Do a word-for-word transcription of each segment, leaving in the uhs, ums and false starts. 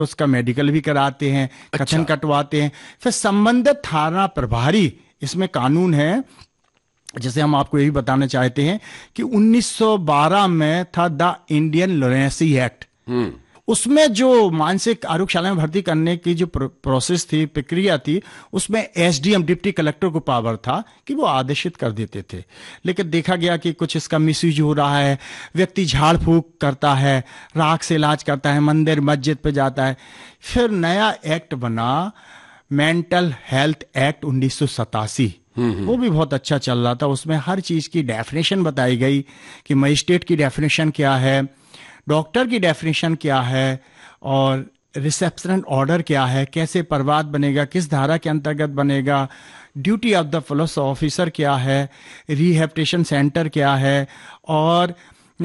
उसका मेडिकल भी कराते हैं, अच्छा। कथन कटवाते हैं। फिर संबंधित थाना प्रभारी, इसमें कानून है, जैसे हम आपको यही बताना चाहते हैं कि उन्नीस सौ बारह में था द इंडियन लुनेसी एक्ट। हम्म उसमें जो मानसिक आरोग्यशाला में भर्ती करने की जो प्रोसेस थी, प्रक्रिया थी, उसमें एसडीएम डिप्टी कलेक्टर को पावर था कि वो आदेशित कर देते थे। लेकिन देखा गया कि कुछ इसका मिसयूज हो रहा है, व्यक्ति झाड़ फूक करता है, राख से इलाज करता है, मंदिर मस्जिद पे जाता है। फिर नया एक्ट बना, मेंटल हेल्थ एक्ट उन्नीस सौ सतासी। वो भी बहुत अच्छा चल रहा था। उसमें हर चीज की डेफिनेशन बताई गई कि मजिस्ट्रेट की डेफिनेशन क्या है, डॉक्टर की डेफिनेशन क्या है, और रिसेप्शन ऑर्डर क्या है, कैसे प्रवाद बनेगा, किस धारा के अंतर्गत बनेगा, duty of the police officer क्या है, रिहेबिलिटेशन सेंटर क्या है, और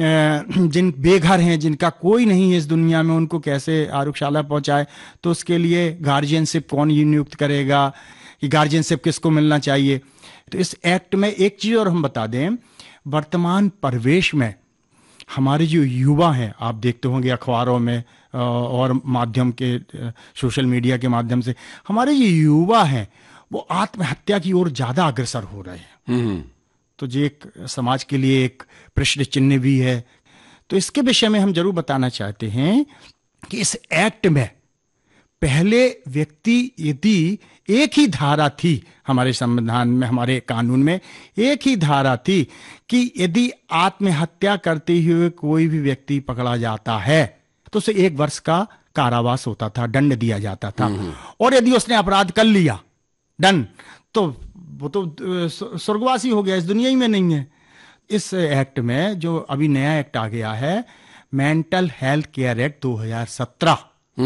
जिन बेघर हैं, जिनका कोई नहीं है इस दुनिया में, उनको कैसे आरोग्यशाला पहुंचाए, तो उसके लिए गार्जियनशिप कौन नियुक्त करेगा, कि गार्जियनशिप किसको मिलना चाहिए। तो इस एक्ट में एक चीज और हम बता दें, वर्तमान परिवेश में हमारे जो युवा हैं, आप देखते होंगे अखबारों में और माध्यम के, सोशल मीडिया के माध्यम से, हमारे जो युवा हैं वो आत्महत्या की ओर ज्यादा अग्रसर हो रहे हैं। तो जो एक समाज के लिए एक प्रश्न चिन्ह भी है। तो इसके विषय में हम जरूर बताना चाहते हैं कि इस एक्ट में पहले व्यक्ति, यदि एक ही धारा थी हमारे संविधान में, हमारे कानून में एक ही धारा थी कि यदि आत्महत्या करते हुए कोई भी व्यक्ति पकड़ा जाता है तो उसे एक वर्ष का कारावास होता था, दंड दिया जाता था। और यदि उसने अपराध कर लिया, दंड, तो वो तो स्वर्गवासी हो गया, इस दुनिया ही में नहीं है। इस एक्ट में जो अभी नया एक्ट आ गया है, मेंटल हेल्थ केयर एक्ट दो हज़ार सत्रह,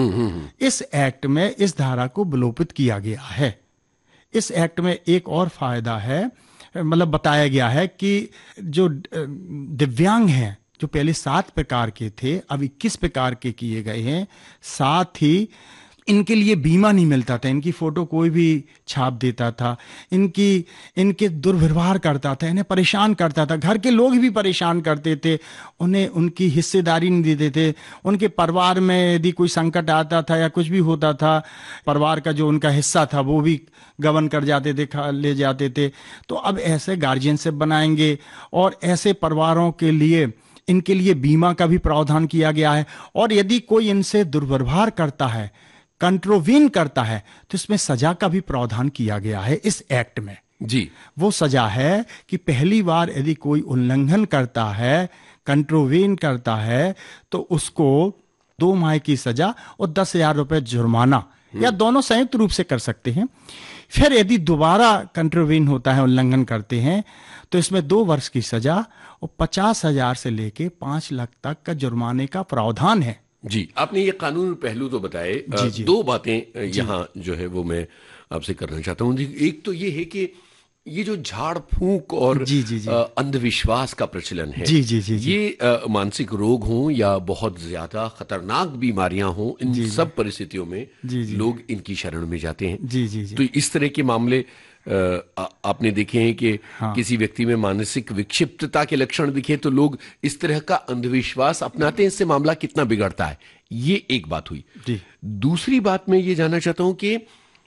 इस एक्ट में इस धारा को विलोपित किया गया है। इस एक्ट में एक और फायदा है, मतलब बताया गया है कि जो दिव्यांग हैं, जो पहले सात प्रकार के थे, अब इक्कीस प्रकार के किए गए हैं। साथ ही इनके लिए बीमा नहीं मिलता था, इनकी फोटो कोई भी छाप देता था, इनकी इनके दुर्व्यवहार करता था, इन्हें परेशान करता था, घर के लोग भी परेशान करते थे, उन्हें उनकी हिस्सेदारी नहीं देते थे। उनके परिवार में यदि कोई संकट आता था या कुछ भी होता था, परिवार का जो उनका हिस्सा था वो भी गबन कर जाते थे, खा ले जाते थे। तो अब ऐसे गार्जियनशिप बनाएंगे और ऐसे परिवारों के लिए, इनके लिए बीमा का भी प्रावधान किया गया है। और यदि कोई इनसे दुर्व्यवहार करता है, कंट्रोवीन करता है, तो इसमें सजा का भी प्रावधान किया गया है इस एक्ट में। जी, वो सजा है कि पहली बार यदि कोई उल्लंघन करता है, कंट्रोवीन करता है, तो उसको दो माह की सजा और दस हजार रुपए जुर्माना, या दोनों संयुक्त रूप से कर सकते हैं। फिर यदि दोबारा कंट्रोवीन होता है, उल्लंघन करते हैं, तो इसमें दो वर्ष की सजा और पचास हजार से लेके पांच लाख तक का जुर्माने का प्रावधान है। जी, आपने ये कानून पहलू तो बताए। जी, जी, दो बातें यहाँ जो है वो मैं आपसे करना चाहता हूँ। एक तो ये है कि ये जो झाड़ फूंक और जी, जी, जी, अंधविश्वास का प्रचलन है, जी, जी, जी, जी, ये आ, मानसिक रोग हों या बहुत ज्यादा खतरनाक बीमारियां हों, इन जी, सब परिस्थितियों में जी, जी, लोग इनकी शरण में जाते हैं। जी, जी, जी, तो इस तरह के मामले आ, आपने देखे हैं कि हाँ, किसी व्यक्ति में मानसिक विक्षिप्तता के लक्षण दिखे तो लोग इस तरह का अंधविश्वास अपनाते हैं, इससे मामला कितना बिगड़ता है। ये एक बात हुई। जी। दूसरी बात मैं ये जानना चाहता हूं कि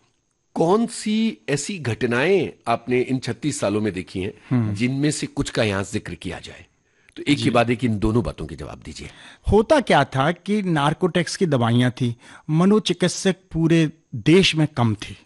कौन सी ऐसी घटनाएं आपने इन छत्तीस सालों में देखी हैं जिनमें से कुछ का यहां जिक्र किया जाए? तो एक के बाद एक इन दोनों बातों के जवाब दीजिए। होता क्या था कि नार्कोटिक्स की दवाइयां थी, मनोचिकित्सक पूरे देश में कम थे,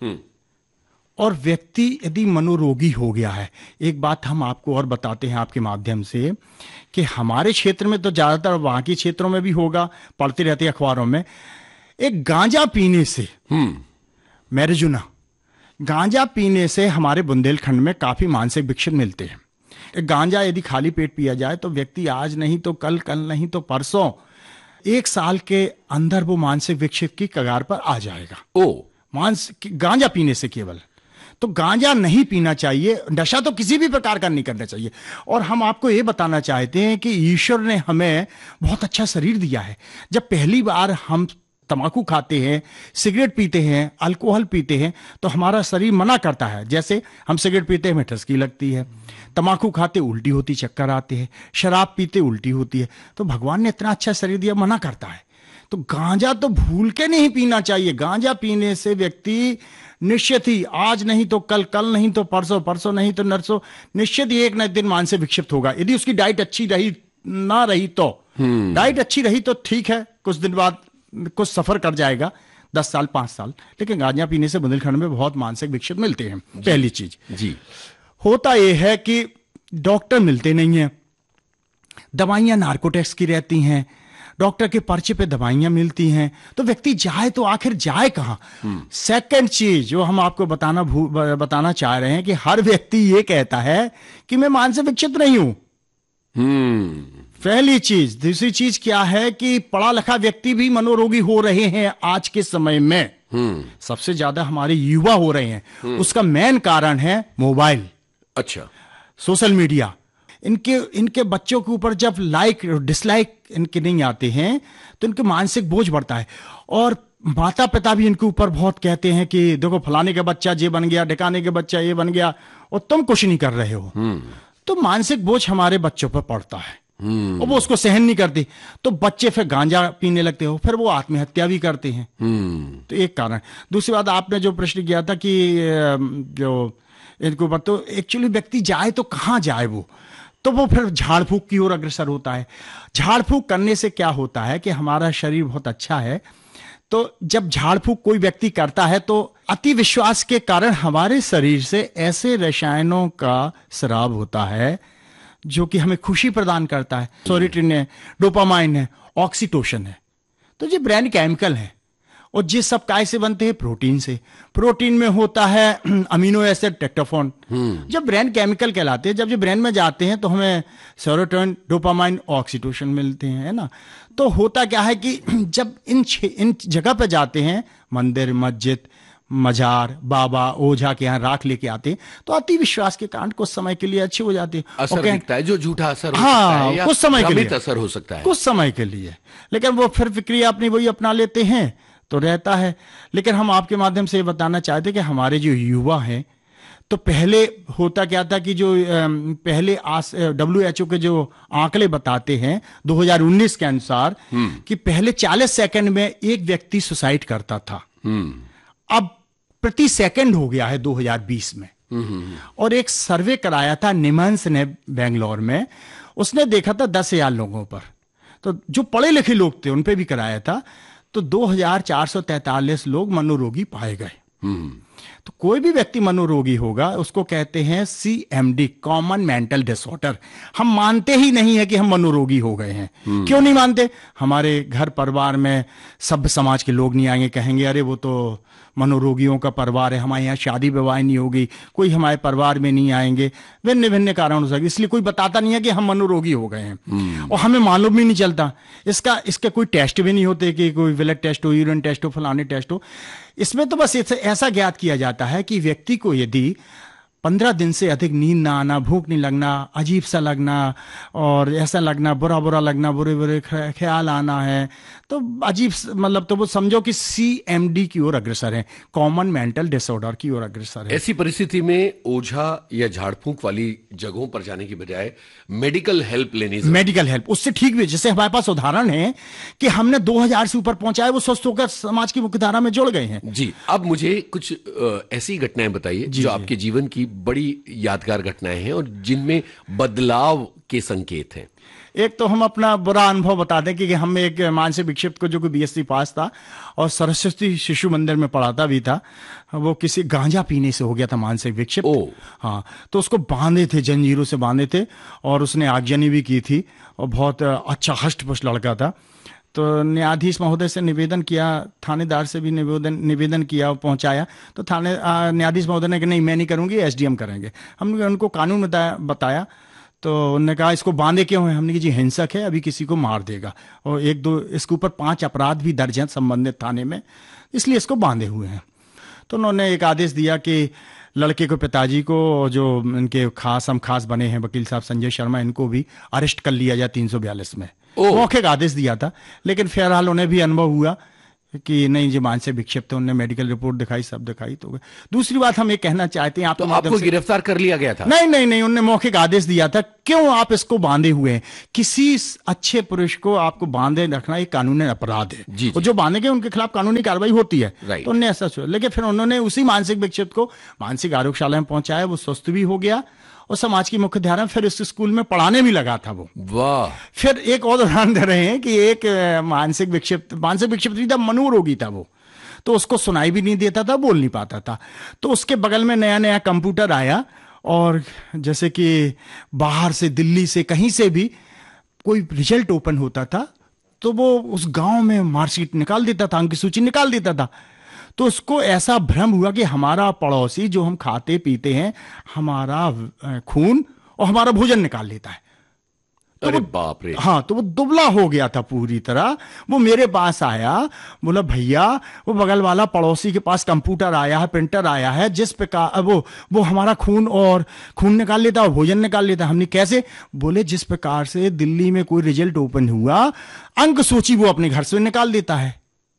और व्यक्ति यदि मनोरोगी हो गया है, एक बात हम आपको और बताते हैं आपके माध्यम से कि हमारे क्षेत्र में तो ज्यादातर, वहां के क्षेत्रों में भी होगा, पढ़ते रहते अखबारों में, एक गांजा पीने से, मैरिजुना, गांजा पीने से हमारे बुंदेलखंड में काफी मानसिक विक्षेप मिलते हैं। एक गांजा यदि खाली पेट पिया जाए तो व्यक्ति आज नहीं तो कल, कल नहीं तो परसों, एक साल के अंदर वो मानसिक विक्षेप की कगार पर आ जाएगा। ओ, मानसिक गांजा पीने से केवल। तो गांजा नहीं पीना चाहिए, नशा तो किसी भी प्रकार का नहीं करना चाहिए। और हम आपको ये बताना चाहते हैं कि ईश्वर ने हमें बहुत अच्छा शरीर दिया है। जब पहली बार हम तंबाकू खाते हैं, सिगरेट पीते हैं, अल्कोहल पीते हैं, तो हमारा शरीर मना करता है। जैसे हम सिगरेट पीते हैं, हमें ठसकी लगती है, तंबाकू खाते उल्टी होती, चक्कर आते हैं, शराब पीते उल्टी होती है। तो भगवान ने इतना अच्छा शरीर दिया, मना करता है। तो गांजा तो भूल के नहीं पीना चाहिए। गांजा पीने से व्यक्ति निश्चित ही आज नहीं तो कल, कल नहीं तो परसों, परसों नहीं तो नरसों, निश्चित ही एक न एक दिन मानसिक विक्षिप्त होगा। यदि उसकी डाइट अच्छी रही ना रही तो डाइट अच्छी रही तो ठीक है, कुछ दिन बाद कुछ सफर कर जाएगा, दस साल पांच साल। लेकिन गांजा पीने से बुंदेलखंड में बहुत मानसिक विक्षिप्त मिलते हैं। पहली चीज जी होता यह है कि डॉक्टर मिलते नहीं है, दवाइयां नार्कोटिक्स की रहती हैं, डॉक्टर के पर्चे पे दवाइयां मिलती हैं, तो व्यक्ति जाए तो आखिर जाए कहां। सेकंड चीज जो हम आपको बताना बताना चाह रहे हैं कि हर व्यक्ति ये कहता है कि मैं मानसिक विक्षिप्त नहीं हूं। पहली चीज। दूसरी चीज क्या है कि पढ़ा लिखा व्यक्ति भी मनोरोगी हो रहे हैं आज के समय में। सबसे ज्यादा हमारे युवा हो रहे हैं। उसका मेन कारण है मोबाइल, अच्छा, सोशल मीडिया। इनके इनके बच्चों के ऊपर जब लाइक डिसलाइक इनके नहीं आते हैं तो इनके मानसिक बोझ बढ़ता है। और माता पिता भी इनके ऊपर बहुत कहते हैं कि देखो फलाने का बच्चा ये बन गया, ढिकाने के बच्चा ये बन गया, और तुम कुछ नहीं कर रहे हो। तो मानसिक बोझ हमारे बच्चों पर पड़ता है और वो उसको सहन नहीं करती, तो बच्चे फिर गांजा पीने लगते हो, फिर वो आत्महत्या भी करते हैं। तो एक कारण। दूसरी बात, आपने जो प्रश्न किया था कि जो इनके ऊपर, तो एक्चुअली व्यक्ति जाए तो कहां जाए, वो तो वो फिर झाड़ फूक की ओर अग्रसर होता है। झाड़ फूक करने से क्या होता है कि हमारा शरीर बहुत अच्छा है, तो जब झाड़ फूक कोई व्यक्ति करता है तो अति विश्वास के कारण हमारे शरीर से ऐसे रसायनों का स्राव होता है जो कि हमें खुशी प्रदान करता है। सेरोटोनिन है, डोपामाइन है, ऑक्सीटोसिन है, तो ये ब्रेन केमिकल है। और ये सब काय से बनते हैं? प्रोटीन से। प्रोटीन में होता है अमीनो एसिड, ट्रिप्टोफैन, जब ब्रेन केमिकल कहलाते हैं। जब ये ब्रेन में जाते हैं तो हमें सेरोटोनिन, डोपामाइन, ऑक्सीटोसिन मिलते हैं, है ना। तो होता क्या है कि जब इन इन जगह पे जाते हैं, मंदिर, मस्जिद, मजार, बाबा, ओझा के यहाँ राख लेके आते हैं, तो अति विश्वास के कारण कुछ समय के लिए अच्छे हो जाते हैं। असर दिखता है, जो झूठा असर हो हाँ, सकता है या कुछ समय के लिए असर हो सकता है, कुछ समय के लिए। लेकिन वो फिर प्रक्रिया अपनी वही अपना लेते हैं तो रहता है। लेकिन हम आपके माध्यम से ये बताना चाहते कि हमारे जो युवा हैं, तो पहले होता क्या था कि जो पहले डब्ल्यू एच ओ के जो आंकड़े बताते हैं दो हज़ार उन्नीस के अनुसार कि पहले चालीस सेकंड में एक व्यक्ति सुसाइड करता था, अब प्रति सेकंड हो गया है दो हज़ार बीस में। और एक सर्वे कराया था निमंस ने बेंगलोर में, उसने देखा था दस हजार लोगों पर, तो जो पढ़े लिखे लोग थे उन पे भी कराया था, तो दो हज़ार चार सौ तैंतालीस लोग मनोरोगी पाए गए। तो कोई भी व्यक्ति मनोरोगी होगा उसको कहते हैं C M D, common mental disorder. हम मानते ही नहीं है कि हम मनोरोगी हो गए हैं। क्यों नहीं मानते? हमारे घर परिवार में सभ्य समाज के लोग नहीं आएंगे, कहेंगे अरे वो तो मनोरोगियों का परिवार है, हमारे यहाँ शादी विवाह नहीं होगी, कोई हमारे परिवार में नहीं आएंगे, भिन्न भिन्न कारण हो सकते। इसलिए कोई बताता नहीं है कि हम मनोरोगी हो गए हैं और हमें मालूम भी नहीं चलता। इसका इसके कोई टेस्ट भी नहीं होते कि कोई ब्लड टेस्ट हो, यूरिन टेस्ट हो, फलाने टेस्ट हो। इसमें तो बस ऐसा ज्ञात किया जाता है कि व्यक्ति को यदि पंद्रह दिन से अधिक नींद ना आना, भूख नहीं लगना, अजीब सा लगना और ऐसा लगना, बुरा बुरा लगना, बुरे बुरे ख्याल आना है, तो अजीब मतलब तो वो समझो कि सी एम डी की ओर अग्रसर है, कॉमन मेंटल डिसऑर्डर की ओर अग्रसर है। ऐसी परिस्थिति में ओझा या झाड़ फूंक वाली जगहों पर जाने की बजाय मेडिकल हेल्प लेनी चाहिए। मेडिकल हेल्प उससे ठीक भी, जैसे हमारे पास उदाहरण है कि हमने दो हज़ार से ऊपर पहुंचाए, वो स्वस्थ होकर समाज की मुख्यधारा में जुड़ गए हैं। जी, अब मुझे कुछ ऐसी घटनाएं बताइए जो आपके जीवन की बड़ी यादगार घटनाएं हैं और जिनमें बदलाव के संकेत हैं। एक तो हम अपना बुरा अनुभव बता दें कि हम एक मानसिक विक्षिप्त को जो कि बी एस सी पास था और सरस्वती शिशु मंदिर में पढ़ाता भी था, वो किसी गांजा पीने से हो गया था मानसिक विक्षिप्त। हाँ, तो उसको बांधे थे, जंजीरों से बांधे थे और उसने आगजनी भी की थी और बहुत अच्छा हष्ट-पुष्ट लड़का था। तो न्यायाधीश महोदय से निवेदन किया, थानेदार से भी निवेदन निवेदन किया, पहुंचाया, तो थाने न्यायाधीश महोदय ने कहा नहीं मैं नहीं करूंगी, एस डी एम करेंगे। हमने उनको कानून बताया बताया तो उन्होंने कहा इसको बांधे क्यों है? हमने कहा जी हिंसक है, अभी किसी को मार देगा और एक दो इसके ऊपर पांच अपराध भी दर्ज हैं संबंधित थाने में, इसलिए इसको बांधे हुए हैं। तो उन्होंने एक आदेश दिया कि लड़के को, पिताजी को, जो इनके खास हम खास बने हैं वकील साहब संजय शर्मा, इनको भी अरेस्ट कर लिया जाए तीन सौ बयालीस में। मौखिक आदेश दिया था, लेकिन फिलहाल उन्हें भी अनुभव हुआ कि नहीं जी मानसिक विक्षिप्त है, उनने मेडिकल रिपोर्ट दिखाई, सब दिखाई तो गए। दूसरी बात हम ये कहना चाहते हैं, आप तो आपको गिरफ्तार कर लिया गया था? नहीं नहीं नहीं, उनने मौखिक आदेश दिया था, क्यों आप इसको बांधे हुए हैं? किसी अच्छे पुरुष को आपको बांधे रखना एक कानूनी अपराध है, जी, और जो बांधेंगे उनके खिलाफ कानूनी कार्रवाई होती है। राइट। तो उन्होंने ऐसा सोचा, लेकिन फिर उन्होंने उसी मानसिक विक्षिप्त को मानसिक आरोग्यशाला में पहुंचाया, वो स्वस्थ भी हो गया और समाज की मुख्य धारा में फिर इस स्कूल में पढ़ाने भी लगा था वो। वाह। फिर एक और उदाहरण दे रहे हैं कि एक मानसिक विक्षिप्त मानसिक विक्षिप्त नहीं था, मनोरोगी था वो, तो उसको सुनाई भी नहीं देता था, बोल नहीं पाता था। तो उसके बगल में नया नया कंप्यूटर आया, और जैसे कि बाहर से, दिल्ली से, कहीं से भी कोई रिजल्ट ओपन होता था तो वो उस गांव में मार्कशीट निकाल देता था, अंक सूची निकाल देता था। तो उसको ऐसा भ्रम हुआ कि हमारा पड़ोसी जो हम खाते पीते हैं, हमारा खून और हमारा भोजन निकाल लेता है। तो अरे बाप रे। हाँ, तो वो दुबला हो गया था पूरी तरह। वो मेरे पास आया, बोला भैया वो बगल वाला पड़ोसी के पास कंप्यूटर आया है, प्रिंटर आया है, जिस प्रकार वो वो हमारा खून और खून निकाल लेता और भोजन निकाल लेता। हमने कैसे? बोले जिस प्रकार से दिल्ली में कोई रिजल्ट ओपन हुआ, अंक सूची वो अपने घर से निकाल देता है,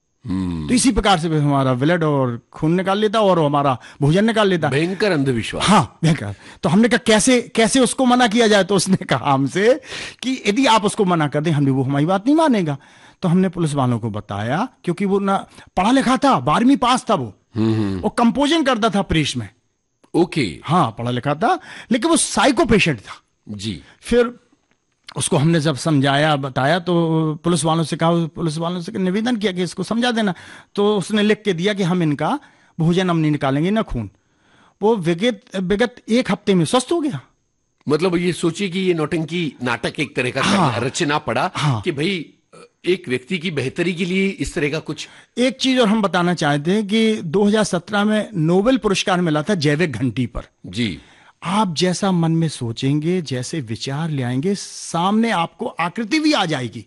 तो इसी प्रकार से हमारा ब्लड और खून निकाल लेता और हमारा भोजन निकाल लेता। भयंकर अंधविश्वास। हाँ, भयंकर। तो हमने कहा कैसे कैसे उसको मना किया जाए? तो उसने कहा हमसे कि यदि आप उसको मना कर दें, हमने वो हमारी बात नहीं मानेगा। तो हमने पुलिस वालों को बताया, क्योंकि वो ना पढ़ा लिखा था, बारहवीं पास था वो, और कंपोजिंग करता था प्रेस में। ओके। हाँ, पढ़ा लिखा था, लेकिन वो साइको पेशेंट था जी। फिर उसको हमने जब समझाया, बताया, तो पुलिस वालों से कहा, पुलिस वालों से निवेदन किया कि इसको समझा देना। तो उसने लिख के दिया कि हम इनका भोजन हम नहीं निकालेंगे, ना खून। वो विगत विगत एक हफ्ते में स्वस्थ हो गया। मतलब ये सोचिए कि ये नौटंकी नाटक एक तरह का हाँ, रचना पड़ा हाँ, कि भाई एक व्यक्ति की बेहतरी के लिए इस तरह का कुछ। एक चीज और हम बताना चाहते हैं कि दो हज़ार सत्रह में नोबेल पुरस्कार मिला था जैविक घंटी पर। जी। आप जैसा मन में सोचेंगे, जैसे विचार ले आएंगे, सामने आपको आकृति भी आ जाएगी।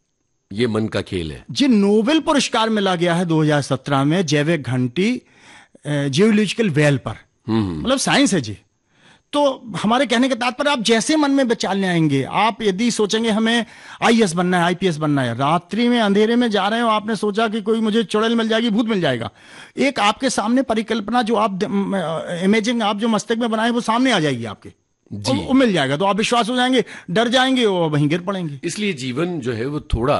ये मन का खेल है। जी, नोबेल पुरस्कार मिला गया है दो हज़ार सत्रह में जैविक घंटी जियोलॉजिकल वेल पर, मतलब साइंस है जी। तो हमारे कहने के तात्पर्य, आप जैसे मन में विचार ले आएंगे, आप यदि सोचेंगे हमें आईएएस बनना है, आईपीएस बनना है, रात्रि में अंधेरे में जा रहे हो, आपने सोचा कि कोई मुझे चुड़ैल मिल जाएगी, भूत मिल जाएगा, एक आपके सामने परिकल्पना जो आप इमेजिंग आप जो मस्तिष्क में बनाए वो सामने आ जाएगी आपके, जी, वो मिल जाएगा, तो आप विश्वास हो जाएंगे, डर जाएंगे और वहीं गिर पड़ेंगे। इसलिए जीवन जो है वो थोड़ा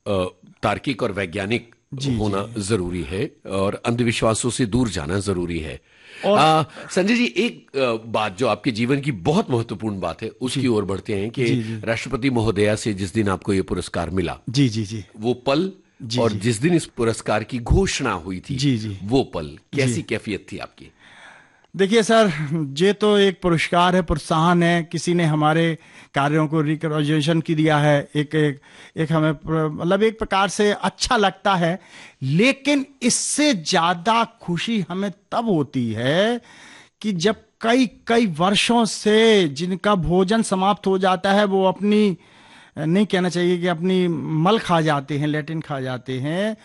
तार्किक और वैज्ञानिक होना जी, जरूरी है, और अंधविश्वासों से दूर जाना जरूरी है। और संजय जी, एक आ, बात जो आपके जीवन की बहुत महत्वपूर्ण बात है, उसकी ओर बढ़ते हैं कि राष्ट्रपति महोदया से जिस दिन आपको ये पुरस्कार मिला, जी जी जी, वो पल जी, और जी, जिस दिन इस पुरस्कार की घोषणा हुई थी, जी, जी, वो पल, कैसी कैफियत थी आपकी? देखिए सर, ये तो एक पुरस्कार है, प्रोत्साहन है, किसी ने हमारे कार्यों को रिकॉग्निशन की दिया है, एक एक, एक हमें मतलब एक प्रकार से अच्छा लगता है, लेकिन इससे ज्यादा खुशी हमें तब होती है कि जब कई कई वर्षों से जिनका भोजन समाप्त हो जाता है, वो अपनी, नहीं कहना चाहिए कि अपनी मल खा जाते हैं, लैट्रिन खा जाते हैं,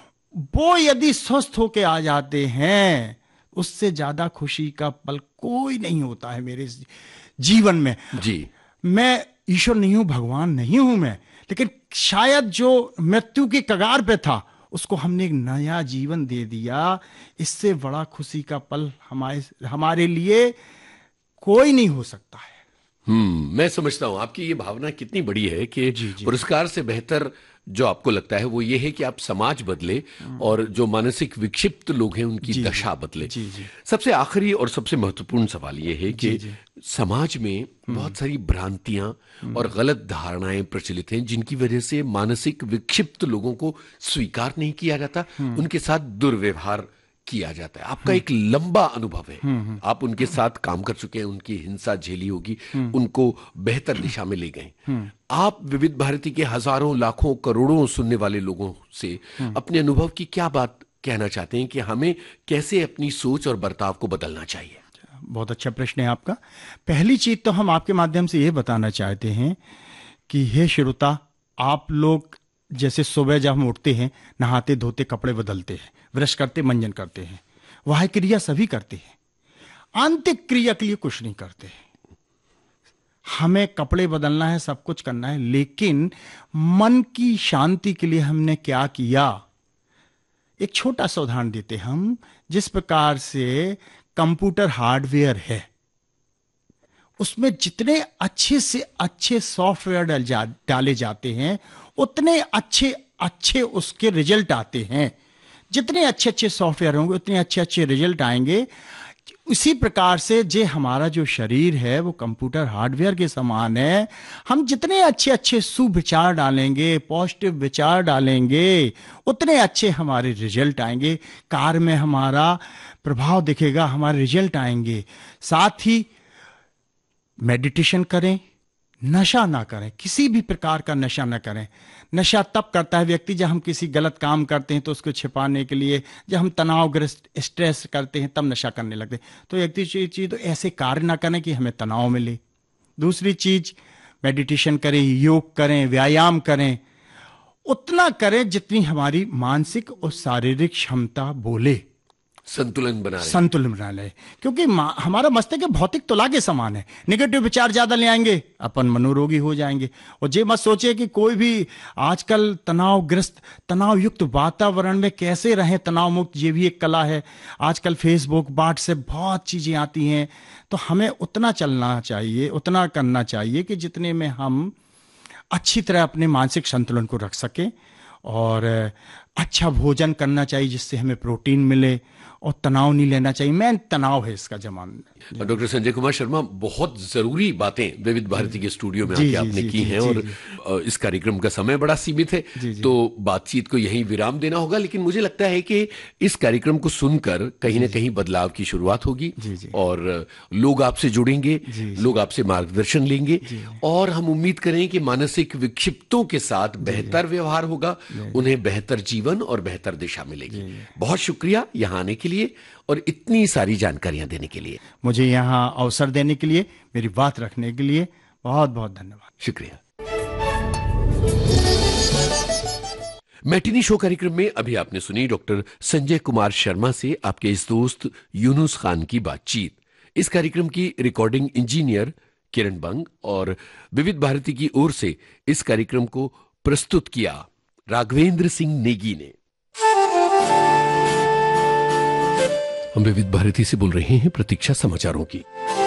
वो यदि स्वस्थ होके आ जाते हैं, उससे ज्यादा खुशी का पल कोई नहीं होता है मेरे जीवन में। जी, मैं ईश्वर नहीं हूं, भगवान नहीं हूं मैं, लेकिन शायद जो मृत्यु की कगार पे था, उसको हमने एक नया जीवन दे दिया, इससे बड़ा खुशी का पल हमारे हमारे लिए कोई नहीं हो सकता है। हम्म मैं समझता हूं आपकी ये भावना कितनी बड़ी है कि जी, जी, पुरस्कार से बेहतर जो आपको लगता है वो ये है कि आप समाज बदले और जो मानसिक विक्षिप्त लोग हैं उनकी जी, दशा बदले। जी, जी। सबसे आखिरी और सबसे महत्वपूर्ण सवाल ये है कि जी, जी। समाज में बहुत सारी भ्रांतियां और गलत धारणाएं प्रचलित हैं, जिनकी वजह से मानसिक विक्षिप्त लोगों को स्वीकार नहीं किया जाता, उनके साथ दुर्व्यवहार किया जाता है। आपका एक लंबा अनुभव है, आप उनके साथ काम कर चुके हैं, उनकी हिंसा झेली होगी, उनको बेहतर दिशा में ले गए। आप विविध भारती के हजारों लाखों करोड़ों सुनने वाले लोगों से अपने अनुभव की क्या बात कहना चाहते हैं कि हमें कैसे अपनी सोच और बर्ताव को बदलना चाहिए? बहुत अच्छा प्रश्न है आपका। पहली चीज तो हम आपके माध्यम से यह बताना चाहते हैं कि हे श्रोता, आप लोग जैसे सुबह जब हम उठते हैं, नहाते धोते कपड़े बदलते हैं, ब्रश करते, मंजन करते हैं, वह क्रिया सभी करते हैं, आंतरिक क्रिया के लिए कुछ नहीं करते हैं। हमें कपड़े बदलना है, सब कुछ करना है, लेकिन मन की शांति के लिए हमने क्या किया? एक छोटा सा उदाहरण देते हम, जिस प्रकार से कंप्यूटर हार्डवेयर है, उसमें जितने अच्छे से अच्छे सॉफ्टवेयर डाल जा, डाले जाते हैं उतने अच्छे अच्छे उसके रिजल्ट आते हैं। जितने अच्छे अच्छे सॉफ्टवेयर होंगे उतने अच्छे अच्छे रिजल्ट आएंगे। उसी प्रकार से जे हमारा जो शरीर है वो कंप्यूटर हार्डवेयर के समान है। हम जितने अच्छे अच्छे सुविचार डालेंगे, पॉजिटिव विचार डालेंगे, उतने अच्छे हमारे रिजल्ट आएंगे। कार्य में हमारा प्रभाव दिखेगा, हमारे रिजल्ट आएंगे। साथ ही मेडिटेशन करें, नशा ना करें, किसी भी प्रकार का नशा ना करें। नशा तब करता है व्यक्ति जब हम किसी गलत काम करते हैं तो उसको छिपाने के लिए, जब हम तनावग्रस्त स्ट्रेस करते हैं तब नशा करने लगते हैं। तो एक चीज तो ऐसे कार्य ना करें कि हमें तनाव मिले। दूसरी चीज, मेडिटेशन करें, योग करें, व्यायाम करें, उतना करें जितनी हमारी मानसिक और शारीरिक क्षमता बोले। संतुलन बना रहे संतुलन बना ले, क्योंकि हमारा मस्तिष्क भौतिक तुला के समान है। निगेटिव विचार ज्यादा ले आएंगे, अपन मनोरोगी हो जाएंगे। और ये मत सोचिए कि कोई भी आजकल तनावग्रस्त, तनाव युक्त वातावरण में कैसे रहें, तनाव मुक्त, ये भी एक कला है। आजकल फेसबुक, व्हाट्सएप, बहुत चीजें आती हैं। तो हमें उतना चलना चाहिए, उतना करना चाहिए कि जितने में हम अच्छी तरह अपने मानसिक संतुलन को रख सकें। और अच्छा भोजन करना चाहिए जिससे हमें प्रोटीन मिले, और तनाव नहीं लेना चाहिए। मैं तनाव है इसका जमाना। डॉक्टर संजय कुमार शर्मा, बहुत जरूरी बातें विविध भारती के स्टूडियो में आके आपने की हैं, और इस कार्यक्रम का समय बड़ा सीमित है, तो बातचीत को यहीं विराम देना होगा। लेकिन मुझे लगता है कि इस कार्यक्रम को सुनकर कहीं ना कहीं बदलाव की शुरुआत होगी, और लोग आपसे जुड़ेंगे, लोग आपसे मार्गदर्शन लेंगे, और हम उम्मीद करें कि मानसिक विक्षिप्तों के साथ बेहतर व्यवहार होगा, उन्हें बेहतर जीवन और बेहतर दिशा मिलेगी। बहुत शुक्रिया यहाँ आने के लिए और इतनी सारी जानकारियां देने के लिए। मुझे यहाँ अवसर देने के लिए, मेरी बात रखने के लिए बहुत बहुत धन्यवाद। शुक्रिया। मैटिनी शो कार्यक्रम में अभी आपने सुनी डॉक्टर संजय कुमार शर्मा से आपके इस दोस्त यूनुस खान की बातचीत। इस कार्यक्रम की रिकॉर्डिंग इंजीनियर किरण बंग और विविध भारती की ओर से इस कार्यक्रम को प्रस्तुत किया राघवेंद्र सिंह नेगी ने। हम विविध भारती से बोल रहे हैं प्रतीक्षा समाचारों की।